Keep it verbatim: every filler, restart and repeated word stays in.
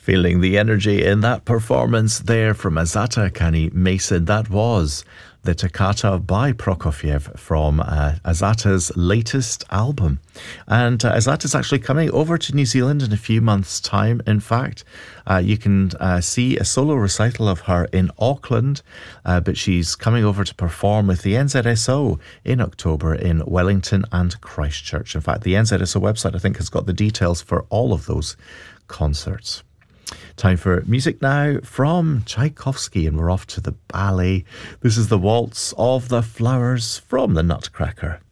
Feeling the energy in that performance there from Azata Kani Mason. That was the Toccata by Prokofiev from uh, Azata's latest album. And uh, Azata's actually coming over to New Zealand in a few months' time. In fact, uh, you can uh, see a solo recital of her in Auckland, uh, but she's coming over to perform with the N Z S O in October in Wellington and Christchurch. In fact, the N Z S O website, I think, has got the details for all of those concerts. Time for music now from Tchaikovsky, and we're off to the ballet. This is the Waltz of the Flowers from the Nutcracker.